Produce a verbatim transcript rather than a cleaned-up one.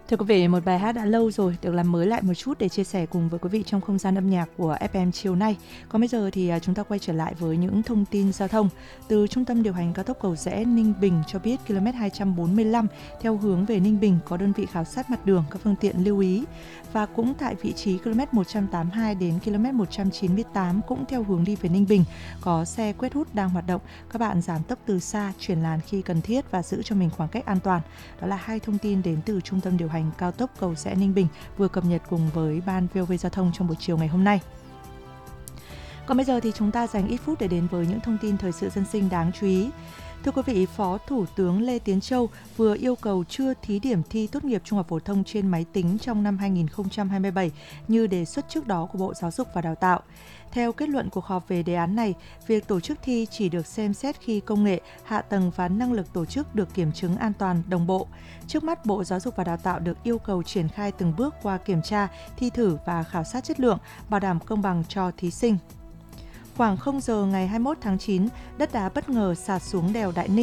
Thưa quý vị, một bài hát đã lâu rồi được làm mới lại một chút để chia sẻ cùng với quý vị trong không gian âm nhạc của ép em chiều nay. Còn bây giờ thì chúng ta quay trở lại với những thông tin giao thông. Từ Trung tâm điều hành cao tốc Cầu Giẽ Ninh Bình cho biết ki lô mét hai trăm bốn mươi lăm theo hướng về Ninh Bình có đơn vị khảo sát mặt đường, các phương tiện lưu ý. Và cũng tại vị trí ki lô mét một trăm tám mươi hai đến ki lô mét một trăm chín mươi tám cũng theo hướng đi về Ninh Bình có xe quét hút đang hoạt động. Các bạn giảm tốc từ xa, chuyển làn khi cần thiết và giữ cho mình khoảng cách an toàn. Đó là hai thông tin đến từ Trung tâm điều hành cao tốc Cầu Giẽ Ninh Bình vừa cập nhật cùng với ban vê o vê Giao thông trong buổi chiều ngày hôm nay. Còn bây giờ thì chúng ta dành ít phút để đến với những thông tin thời sự dân sinh đáng chú ý. Thưa quý vị, Phó Thủ tướng Lê Tiến Châu vừa yêu cầu chưa thí điểm thi tốt nghiệp trung học phổ thông trên máy tính trong năm hai nghìn không trăm hai mươi bảy như đề xuất trước đó của Bộ Giáo dục và Đào tạo. Theo kết luận cuộc họp về đề án này, việc tổ chức thi chỉ được xem xét khi công nghệ, hạ tầng và năng lực tổ chức được kiểm chứng an toàn, đồng bộ. Trước mắt, Bộ Giáo dục và Đào tạo được yêu cầu triển khai từng bước qua kiểm tra, thi thử và khảo sát chất lượng, bảo đảm công bằng cho thí sinh. Khoảng không giờ ngày hai mươi mốt tháng chín, đất đá bất ngờ sạt xuống đèo Đại Ninh.